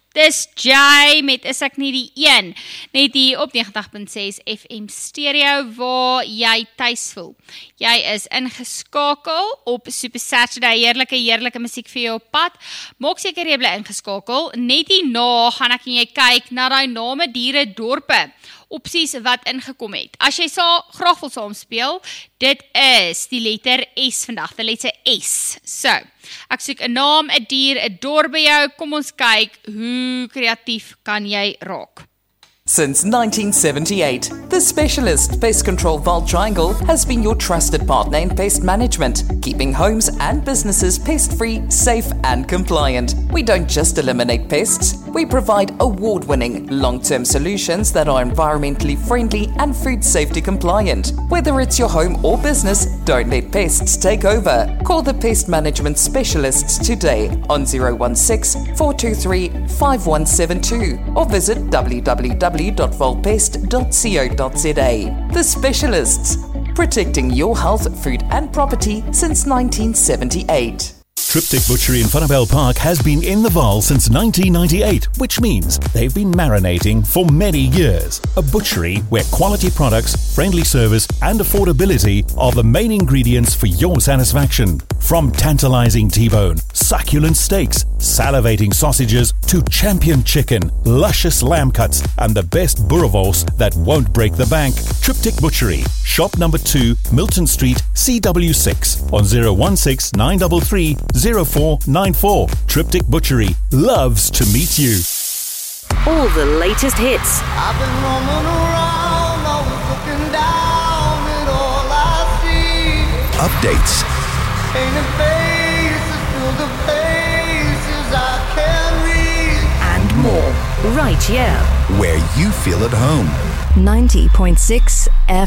Dis Jay met Is Ek Nie Die Een, net hier op 90.6 FM stereo waar jy tuis voel. Jy is ingeskakel op Super Saturday, heerlike musiek vir jou op pad. Maak seker jy bly ingeskakel, net hierna gaan ek en jy kyk na die name diere dorpe, opsies wat ingekom het. As jy graag wil saamspeel, dit is die letter S vandag, die letter S. So, ek soek 'n naam, 'n dier, 'n dorp by jou, kom ons kyk, hoe kreatief kan jy raak? Since 1978, the specialist Pest Control Vault Triangle has been your trusted partner in pest management, keeping homes and businesses pest-free, safe and compliant. We don't just eliminate pests, we provide award-winning, long-term solutions that are environmentally friendly and food safety compliant. Whether it's your home or business, don't let pests take over. Call the pest management specialists today on 016 423 5172 or visit www.volpest.co.za. The specialists, protecting your health, food and property since 1978. Triptych Butchery in Funnabell Park has been in the Vaal since 1998, which means they've been marinating for many years. A butchery where quality products, friendly service and affordability are the main ingredients for your satisfaction. From tantalizing T-bone, succulent steaks, salivating sausages to champion chicken, luscious lamb cuts and the best boerewors that won't break the bank. Triptych Butchery, shop number 2, Milton Street, CW6 on 016 933 0494. Triptych Butchery loves to meet you. All the latest hits. I've been roaming around, always looking down at all I see. Updates. Painted faces, fill the places I can read. And more. Right here. Where you feel at home. 90.6 FM.